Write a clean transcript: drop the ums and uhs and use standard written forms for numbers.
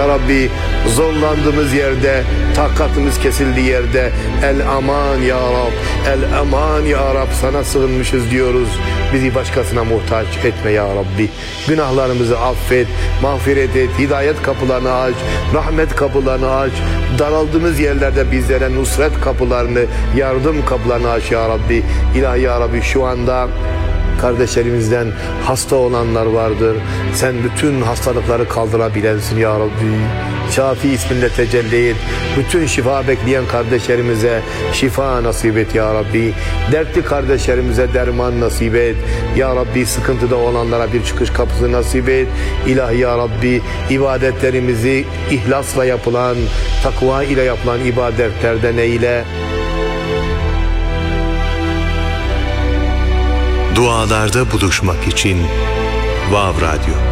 Ya Rabbi, zorlandığımız yerde, takatımız kesildiği yerde el aman ya Rab, el aman ya Rab, sana sığınmışız diyoruz. Bizi başkasına muhtaç etme ya Rabbi. Günahlarımızı affet, mağfiret et, hidayet kapılarını aç, rahmet kapılarını aç. Daraldığımız yerlerde bizlere nusret kapılarını, yardım kapılarını aç ya Rabbi. İlahi ya Rabbi, şu anda kardeşlerimizden hasta olanlar vardır. Sen bütün hastalıkları kaldırabilensin ya Rabbi. Şafi isminle tecelli et. Bütün şifa bekleyen kardeşlerimize şifa nasip et ya Rabbi. Dertli kardeşlerimize derman nasip et. Ya Rabbi, sıkıntıda olanlara bir çıkış kapısı nasip et. İlahi ya Rabbi, ibadetlerimizi ihlasla yapılan, takva ile yapılan ibadetlerden eyle. Dualarda buluşmak için Vav Radyo.